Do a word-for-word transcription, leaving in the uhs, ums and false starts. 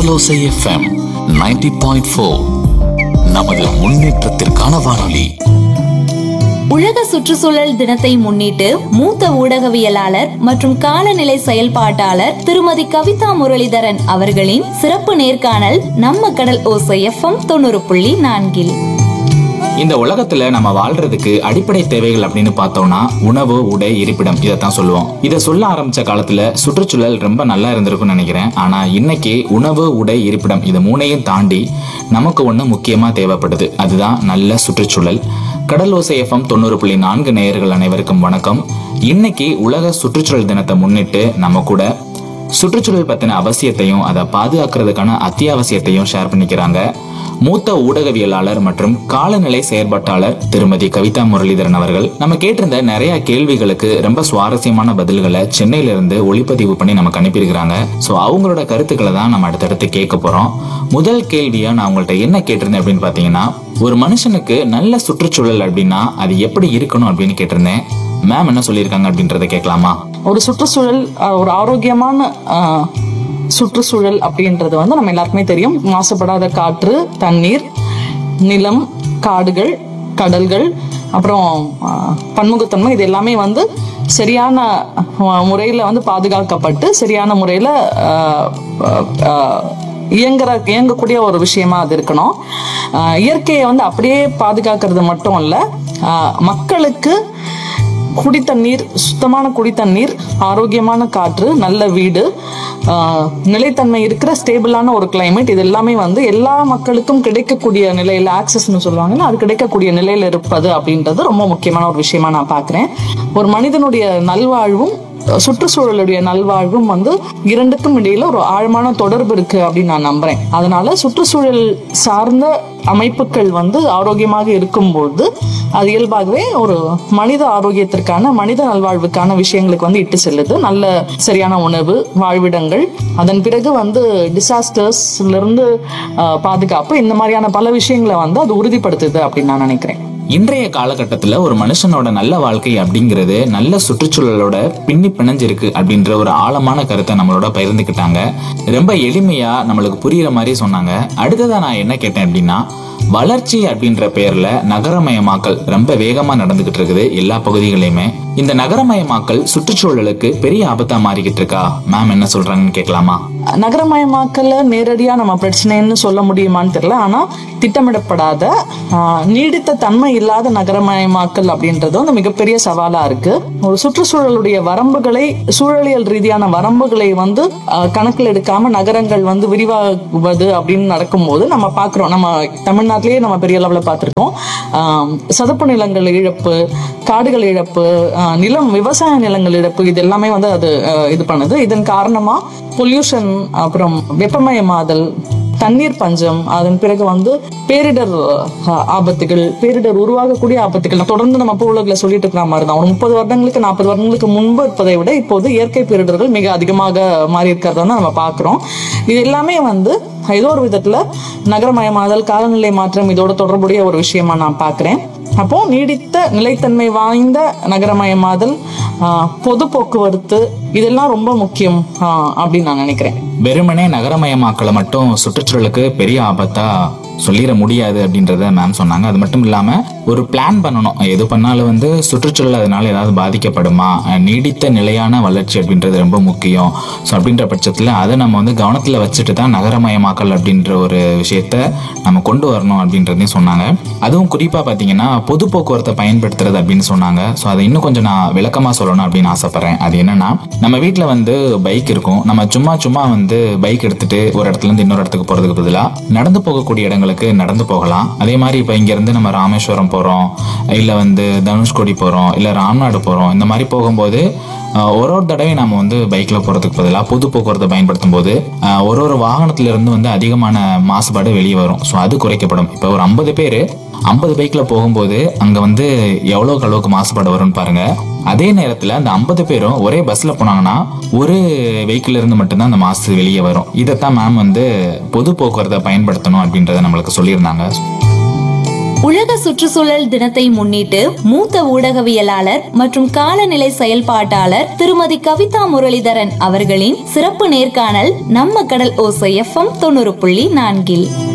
கடலோசை FM ninety point four நமது முன்னேற்றத்திற்கான வானொலி. உலக சுற்றுச்சூழல் தினத்தை முன்னிட்டு மூத்த ஊடகவியலாளர் மற்றும் காலநிலை செயல்பாட்டாளர் திருமதி கவிதா முரளிதரன் அவர்களின் சிறப்பு நேர்காணல் நம்ம கடல் ஓசை எஃப்எம் தொண்ணூறு புள்ளி நான்கில். இந்த உலகத்துல நம்ம வாழ்றதுக்கு அடிப்படை தேவைகள் அப்படின்னு பார்த்தோம்னா உணவு, உடை, இருப்பிடம், இதைத்தான் சொல்லுவோம். இதை சொல்ல ஆரம்பிச்ச காலத்துல சுற்றுச்சூழல் ரொம்ப நல்லா இருந்திருக்கும்னு நினைக்கிறேன். ஆனா இன்னைக்கு உணவு, உடை, இருப்பிடம் இது மூணையும் தாண்டி நமக்கு ஒண்ணு முக்கியமா தேவைப்படுது. அதுதான் நல்ல சுற்றுச்சூழல். கடல் ஓசை எஃப்எம் தொண்ணூறு புள்ளி நான்கு நேயர்கள் அனைவருக்கும் வணக்கம். இன்னைக்கு உலக சுற்றுச்சூழல் தினத்தை முன்னிட்டு நம்ம கூட சுற்றுச்சூழல் பத்தின அவசியத்தையும் அதை பாதுகாக்கிறதுக்கான அத்தியாவசியத்தையும் ஷேர் பண்ணிக்கிறாங்க மூத்த ஊடகவியலாளர் மற்றும் காலநிலை செயற்பாட்டாளர் திருமதி கவிதா முரளிதரன் அவர்கள். நம்ம கேட்டிருந்த நிறைய கேள்விகளுக்கு ரொம்ப சுவாரஸ்யமான பதில்களை சென்னையில இருந்து ஒளிப்பதிவு பண்ணி நமக்கு அனுப்பியிருக்கிறாங்க. சோ அவங்களோட கருத்துக்களை தான் நம்ம அடுத்தடுத்து கேட்க போறோம். முதல் கேள்வியா நான் உங்கள்ட்ட என்ன கேட்டிருந்தேன் அப்படின்னு பாத்தீங்கன்னா, ஒரு மனுஷனுக்கு நல்ல சுற்றுச்சூழல் அப்படின்னா அது எப்படி இருக்கணும் அப்படின்னு கேட்டிருந்தேன். மேம் என்ன சொல்லியிருக்காங்க அப்படின்றத கேட்கலாமா? ஒரு சுற்றுச்சூழல், ஒரு ஆரோக்கியமான சுற்றுச்சூழல் அப்படின்றது வந்து நம்ம எல்லாருக்குமே தெரியும். மாசுபடாத காற்று, தண்ணீர், நிலம், காடுகள், கடல்கள், அப்புறம் பன்முகத்தன்மை, இது எல்லாமே வந்து சரியான முறையில வந்து பாதுகாக்கப்பட்டு சரியான முறையில இயங்குற இயங்கக்கூடிய ஒரு விஷயமா அது இருக்கணும். இயற்கையை வந்து அப்படியே பாதுகாக்கிறது மட்டும் இல்ல, மக்களுக்கு குடித்தண்ணீர், சுத்தமான குடித்தண்ணீர், ஆரோக்கியமான காற்று, நல்ல வீடு, நிலைத்தன்மை இருக்கிற ஸ்டேபிளான ஒரு கிளைமேட், இது எல்லாமே வந்து எல்லா மக்களுக்கும் கிடைக்கக்கூடிய நிலையில, ஆக்சஸ்ன்னு சொல்லுவாங்கன்னா அது கிடைக்கக்கூடிய நிலையில இருப்பது அப்படின்றது ரொம்ப முக்கியமான ஒரு விஷயமா நான் பாக்குறேன். ஒரு மனிதனுடைய நல்வாழ்வும் சுற்றுச்சூழலுடைய நல்வாழ்வும் வந்து இரண்டுக்கும் இடையில ஒரு ஆழமான தொடர்பு இருக்கு அப்படின்னு நான் நம்புறேன். அதனால சுற்றுச்சூழல் சார்ந்த அமைப்புகள் வந்து ஆரோக்கியமாக இருக்கும்போது அது இயல்பாகவே ஒரு மனித ஆரோக்கியத்திற்கான, மனித நல்வாழ்வுக்கான விஷயங்களுக்கு வந்து இட்டு செல்லுது. நல்ல சரியான உணவு, வாழ்விடங்கள், அதன் பிறகு வந்து டிசாஸ்டர்ஸ்ல இருந்து பாதுகாப்பு, இந்த மாதிரியான பல விஷயங்களை வந்து அது உறுதிப்படுத்துது அப்படின்னு நான் நினைக்கிறேன். இன்றைய காலகட்டத்துல ஒரு மனுஷனோட நல்ல வாழ்க்கை அப்படிங்கிறது நல்ல சுற்றுச்சூழலோட பின்னி பிணைஞ்சிருக்கு அப்படின்ற ஒரு ஆழமான கருத்தை நம்மளோட பகிர்ந்துக்கிட்டாங்க. ரொம்ப எளிமையா நம்மளுக்கு புரியுற மாதிரி சொன்னாங்க. அடுத்ததா நான் என்ன கேட்டேன் அப்படின்னா, வளர்ச்சி அப்படின்ற பேர்ல நகரமயமாக்கல் ரொம்ப வேகமா நடந்துகிட்டு இருக்குது எல்லா பகுதிகளையுமே. இந்த நகரமயமாக்கல் சுற்றுச்சூழலுக்கு பெரிய ஆபத்தா மாறிக்கிட்டு இருக்கா? மேம் என்ன சொல்றாங்கன்னு கேட்கலாமா? நகரமயமாக்கல நேரடியா நம்ம பிரச்சனைன்னு சொல்ல முடியுமான்னு தெரியல. ஆனா திட்டமிடப்படாத, நீடித்த தன்மை இல்லாத நகரமயமாக்கல் அப்படின்றது வந்து மிகப்பெரிய சவாலா இருக்கு. ஒரு சுற்றுச்சூழலுடைய வரம்புகளை, சூழலியல் ரீதியான வரம்புகளை வந்து கணக்கில் எடுக்காம நகரங்கள் வந்து விரிவாகுவது அப்படின்னு நடக்கும்போது நம்ம பாக்குறோம். நம்ம தமிழ்நாட்டிலேயே நம்ம பெரிய அளவுல பார்த்திருக்கோம். சதுப்பு நிலங்கள் இழப்பு, காடுகள் இழப்பு, நிலம், விவசாய நிலங்கள் இழப்பு, இது எல்லாமே வந்து அது இது பண்ணுது. இதன் காரணமா பொல்யூஷன், அப்புறம் வெப்பமயமாதல், தண்ணீர் பஞ்சம், அதன் பிறகு வந்து பேரிடர் ஆபத்துகள், பேரிடர் உருவாகக்கூடிய ஆபத்துகள் தொடர்ந்து நம்ம உலகில சொல்லிட்டு இருக்கிற மாதிரி தான். ஒரு முப்பது வருடங்களுக்கு நாற்பது வருடங்களுக்கு முன்பு இருப்பதை விட இப்போது இயற்கை பேரிடர்கள் மிக அதிகமாக மாறி இருக்கிறத நம்ம பாக்குறோம். இது எல்லாமே வந்து ஏதோ ஒரு விதத்துல நகரமயமாதல், காலநிலை மாற்றம் இதோட தொடர்புடைய ஒரு விஷயமா நான் பாக்குறேன். அப்போ நீடித்த நிலைத்தன்மை வாய்ந்த நகரமயமாதல், பொது போக்குவரத்து, இதெல்லாம் ரொம்ப முக்கியம் அப்படின்னு நான் நினைக்கிறேன். வெறுமனே நகரமயமாக்கலை மட்டும் சுற்றுச்சூழலுக்கு பெரிய ஆபத்தா சொல்லிட முடியாது அப்படின்றத மேம் சொன்னாங்க. அது மட்டும் இல்லாம ஒரு பிளான் பண்ணணும். எது பண்ணாலும் வந்து சுற்றுச்சூழல் அதனால ஏதாவது பாதிக்கப்படுமா, நீடித்த நிலையான வளர்ச்சி அப்படின்றது ரொம்ப முக்கியம். ஸோ அப்படின்ற பட்சத்துல அதை நம்ம வந்து கவனத்துல வச்சுட்டு தான் நகரமயமாக்கல் அப்படின்ற ஒரு விஷயத்த நம்ம கொண்டு வரணும் அப்படின்றதையும் சொன்னாங்க. அதுவும் குறிப்பா பாத்தீங்கன்னா பொது போக்குவரத்தை பயன்படுத்துறது அப்படின்னு சொன்னாங்க. ஸோ அதை இன்னும் கொஞ்சம் நான் விளக்கமா சொல்லணும் அப்படின்னு ஆசைப்படுறேன். அது என்னன்னா, நம்ம வீட்டுல வந்து பைக் இருக்கும். நம்ம சும்மா சும்மா வந்து பைக் எடுத்துட்டு ஒரு இடத்துல இருந்து இன்னொரு இடத்துக்கு போறதுக்கு பதிலா நடந்து போகக்கூடிய இடங்களுக்கு நடந்து போகலாம். அதே மாதிரி இப்ப இங்க இருந்து நம்ம ராமேஸ்வரம் போறோம், இல்ல வந்து தனுஷ்கோடி போறோம், இல்ல ராம்நாடு போறோம், இந்த மாதிரி போகும்போது ஒரு ஒரு தடவை நம்ம வந்து பைக்ல போறதுக்கு பதிலாக பொது போக்குவரத்தை பயன்படுத்தும் போது ஒரு ஒரு வாகனத்துல இருந்து வந்து அதிகமான மாசுபாடு வெளியே வரும். ஸோ அது குறைக்கப்படும். இப்போ ஒரு ஐம்பது பேர் ஐம்பது பைக்ல போகும்போது அங்க வந்து எவ்வளவுக்கு அளவுக்கு மாசுபாடு வரும்னு பாருங்க. அதே நேரத்துல அந்த ஐம்பது பேரும் ஒரே பஸ்ல போனாங்கன்னா ஒரு வெஹிக்கிள் இருந்து மட்டும்தான் அந்த மாசு வெளியே வரும். இதைத்தான் மேம் வந்து பொது போக்குவரத்தை பயன்படுத்தணும் அப்படின்றத நம்மளுக்கு சொல்லியிருந்தாங்க. உலக சுற்றுச்சூழல் தினத்தை முன்னிட்டு மூத்த ஊடகவியலாளர் மற்றும் காலநிலை செயல்பாட்டாளர் திருமதி கவிதா முரளிதரன் அவர்களின் சிறப்பு நேர்காணல் நம்ம கடல் ஓசை எஃப்எம் தொண்ணூறு புள்ளி நான்கில்.